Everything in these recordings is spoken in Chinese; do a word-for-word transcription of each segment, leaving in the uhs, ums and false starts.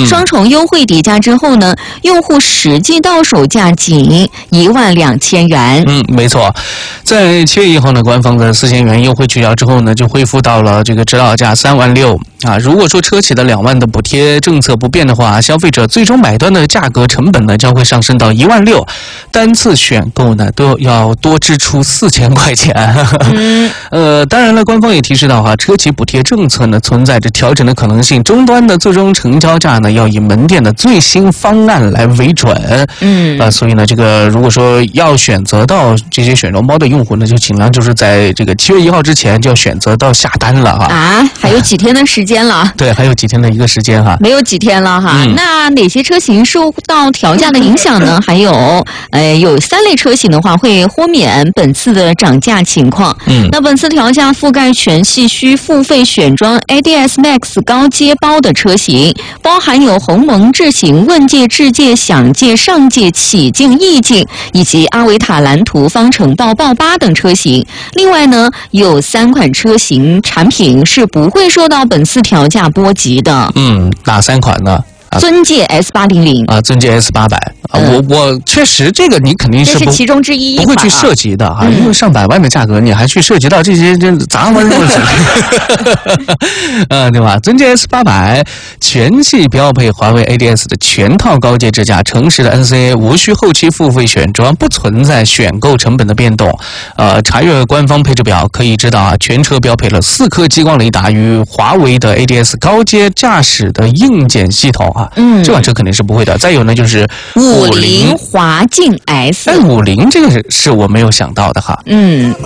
双重优惠叠加之后呢，用户实际到手价仅一万两千元。 嗯，没错，在七月一号呢，官方的四千元优惠取消之后呢，就恢复到了这个指导价三万六啊。如果说车企的两万的补贴政策不变的话，消费者最终买断的价格成本呢将会上升到一万六，单次选购呢都要多支出四千块钱。嗯，呃，当然了，官方也提示到哈，车企补贴政策呢存在着调整的可能性，终端的最终成交价呢要以门店的最新方案来为准。嗯，啊、呃，所以呢，这个如果说要选择到这些选装包的用户呢，就尽量就是在这个七月一号之前就要选择到下单了哈。 啊，还有几天的时间了？ 对，还有几天的一个时间哈。 没有几天了哈。嗯、那哪些车型受到调价的影响呢？还有，呃，有三类车型的话会豁免本次的涨价情况。嗯，那本次调价覆盖全系需付费选装 A D S Max 高阶包的车型，包含有鸿蒙智行、问界、智界、享界、上界、启境、逸境以及阿维塔、蓝图、方程豹、豹八等车型。另外呢，有三款车型产品是不会受到本次调价波及的。 嗯，哪三款呢？ 尊界 S 八零零啊，尊界 S 八百啊，我我确实这个你肯定是不这是其中之一， 不会去涉及的啊，嗯、因为上百万的价格你还去涉及到这些这杂玩意儿，呃，对吧？尊界 S 八百全系标配华为 A D S 的全套高阶支架，诚实的 N C A， 无需后期付费选装，不存在选购成本的变动。呃，查阅官方配置表可以知道啊，全车标配了四颗激光雷达与华为的 A D S 高阶驾驶的硬件系统啊。嗯，这款车肯定是不会的。再有呢，就是五菱华境 S， 哎，五菱这个是是我没有想到的哈。嗯。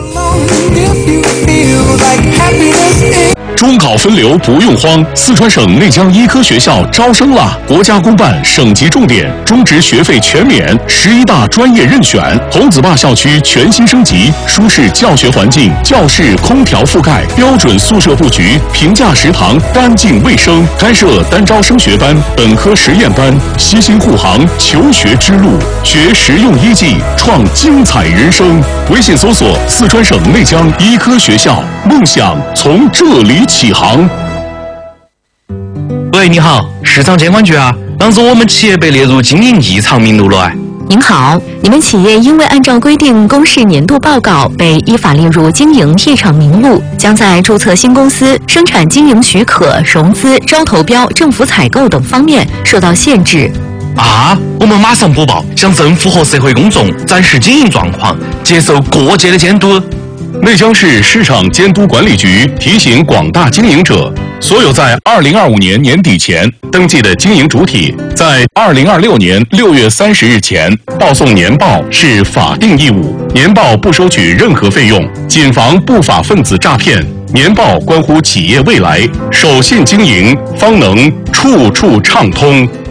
中考分流不用慌，四川省内江医科学校招生了！国家公办省级重点，中职学费全免，十一大专业任选。红子坝校区全新升级，舒适教学环境，教室空调覆盖，标准宿舍布局，平价食堂，干净卫生。开设单招升学班、本科实验班，悉心护航求学之路，学实用医技，创精彩人生。微信搜索四川省内江医科学校，梦想从这里起航。 喂，你好，市场监管局啊，当时我们企业被列入经营异常名录了。 您好，你们企业因为按照规定公示年度报告，被依法列入经营异常名录，将在注册新公司、生产经营许可、融资、招投标、政府采购等方面受到限制。 啊！我们马上播报，向政府和社会公众展示经营状况，接受各界的监督。 内江市市场监督管理局提醒广大经营者，所有在二零二五年年底前登记的经营主体，在二零二六年六月三十日前报送年报是法定义务，年报不收取任何费用，谨防不法分子诈骗。年报关乎企业未来，守信经营，方能处处畅通。